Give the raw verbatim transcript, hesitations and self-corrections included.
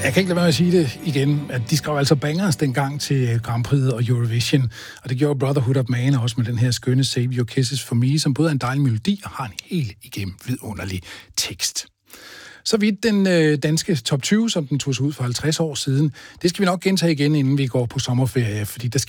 Jeg kan ikke lade være med at sige det igen, at de skrev altså bangers dengang til Grand Prix og Eurovision, og det gjorde Brotherhood of Man også med den her skønne Save Your Kisses for Me, som både er en dejlig melodi og har en helt igennem vidunderlig tekst. Så vidt den øh, danske top tyve, som den tog sig ud for halvtreds år siden, det skal vi nok gentage igen, inden vi går på sommerferie, fordi der